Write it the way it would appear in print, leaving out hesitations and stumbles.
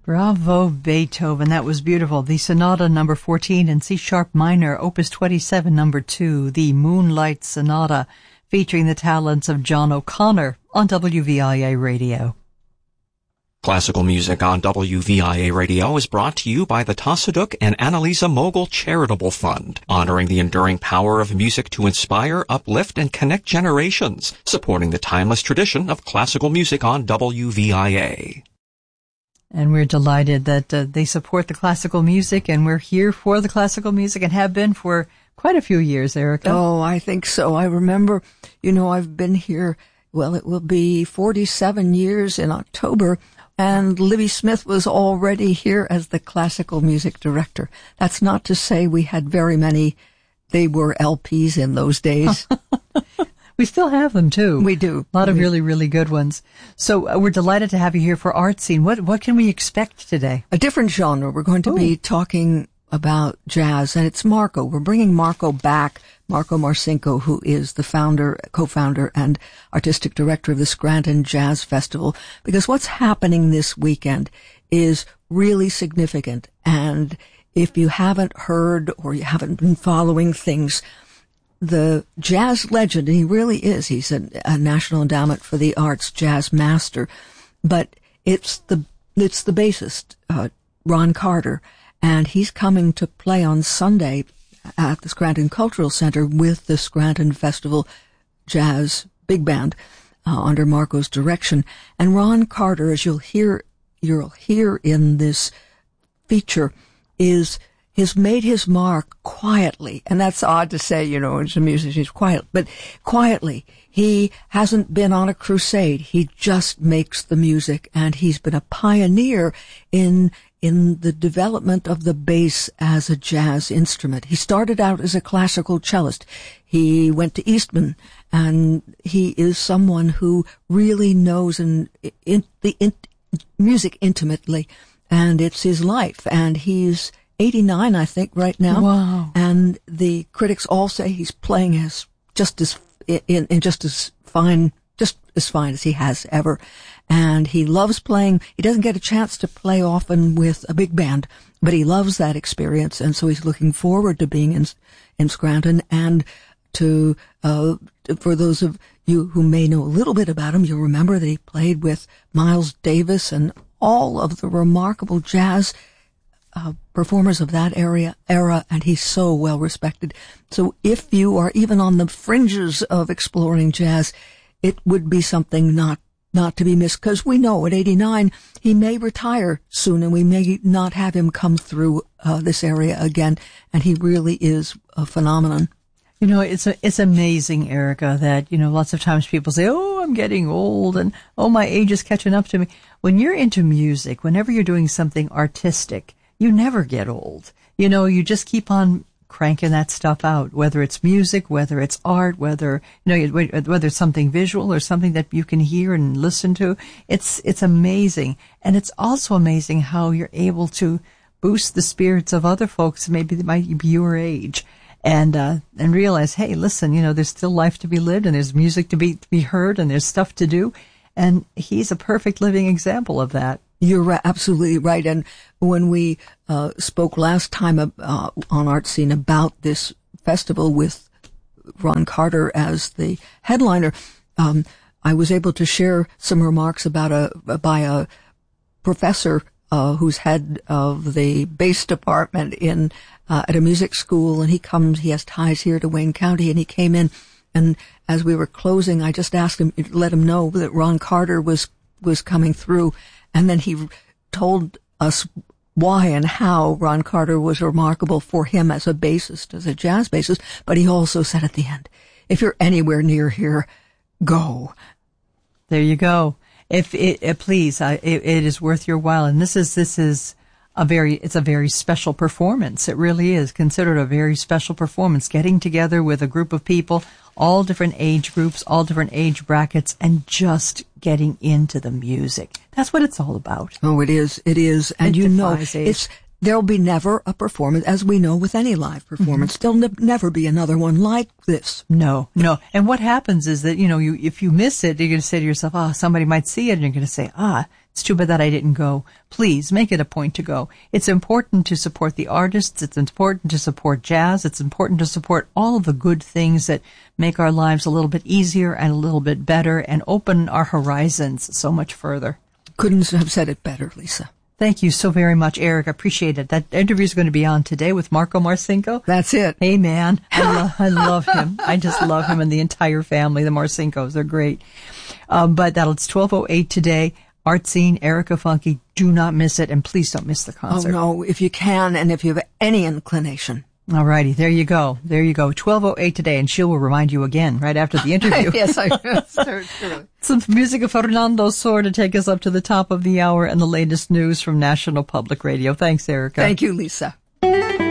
Bravo, Beethoven. That was beautiful. The Sonata number 14 in C-sharp minor, Opus 27, number 2, the Moonlight Sonata, featuring the talents of John O'Connor on WVIA Radio. Classical music on WVIA Radio is brought to you by the Tassaduk and Annalisa Mogul Charitable Fund, honoring the enduring power of music to inspire, uplift, and connect generations, supporting the timeless tradition of classical music on WVIA. And we're delighted that they support the classical music, and we're here for the classical music and have been for quite a few years, Erica. Oh, I think so. I remember, I've been here, it will be 47 years in October, and Libby Smith was already here as the classical music director. That's not to say we had very many, they were LPs in those days. We still have them, too. We do. A lot of really, really good ones. So we're delighted to have you here for Art Scene. What can we expect today? A different genre. We're going to be talking about jazz, and it's Marco. We're bringing Marco back, Marco Marcinko, who is the co-founder, and artistic director of the Scranton Jazz Festival, because what's happening this weekend is really significant. And if you haven't heard or you haven't been following things, the jazz legend, and he really is, he's a National Endowment for the Arts jazz master, but it's the bassist, Ron Carter, and he's coming to play on Sunday at the Scranton Cultural Center with the Scranton Festival Jazz Big Band, under Marco's direction. And Ron Carter, as you'll hear in this feature, has made his mark quietly. And that's odd to say, as a musician, he's quiet, but quietly. He hasn't been on a crusade. He just makes the music, and he's been a pioneer in the development of the bass as a jazz instrument. He started out as a classical cellist. He went to Eastman, and he is someone who really knows music intimately, and it's his life. And he's 89, I think, right now. Wow. And the critics all say he's playing just as fine as he has ever. And he loves playing. He doesn't get a chance to play often with a big band, but he loves that experience. And so he's looking forward to being in Scranton, and to, for those of you who may know a little bit about him, you'll remember that he played with Miles Davis and all of the remarkable jazz performers of that era, and he's so well respected. So if you are even on the fringes of exploring jazz, it would be something not to be missed, because we know at 89 he may retire soon, and we may not have him come through this area again. And he really is a phenomenon. It's amazing, Erica, that, lots of times people say, oh, I'm getting old, and oh, my age is catching up to me. When you're into music, whenever you're doing something artistic, you never get old. You just keep on cranking that stuff out, whether it's music, whether it's art, whether it's something visual or something that you can hear and listen to. It's amazing. And it's also amazing how you're able to boost the spirits of other folks, maybe that might be your age, and realize, hey, listen, there's still life to be lived, and there's music to be heard, and there's stuff to do. And he's a perfect living example of that. You're absolutely right. And when we spoke last time on Art Scene about this festival with Ron Carter as the headliner, I was able to share some remarks by a professor who's head of the bass department at a music school, and he has ties here to Wayne County, and he came in, and as we were closing, I just asked him, let him know that Ron Carter was coming through. And then he told us why and how Ron Carter was remarkable for him as a bassist, as a jazz bassist. But he also said at the end, if you're anywhere near here, go. There you go. Please, it is worth your while. And this is it's a very special performance. It really is considered a very special performance, getting together with a group of people, all different age groups, all different age brackets, and just getting into the music. That's what it's all about. Oh, it is. And there'll be never a performance, as we know with any live performance. Mm-hmm. There'll never be another one like this. No. And what happens is that, if you miss it, you're going to say to yourself, somebody might see it, and you're going to say, It's too bad that I didn't go. Please make it a point to go. It's important to support the artists. It's important to support jazz. It's important to support all of the good things that make our lives a little bit easier and a little bit better and open our horizons so much further. Couldn't have said it better, Lisa. Thank you so very much, Eric. I appreciate it. That interview is going to be on today with Marco Marcinko. That's it. Hey, man. I love him. I just love him and the entire family, the Marcinkos. They're great. But it's 12:08 today. Art Scene, Erica Funke. Do not miss it, and please don't miss the concert. Oh, no, if you can, and if you have any inclination. All righty. There you go. 12:08 today, and she'll remind you again right after the interview. Yes, I know. Some music of Fernando Sor to take us up to the top of the hour and the latest news from National Public Radio. Thanks, Erica. Thank you, Lisa.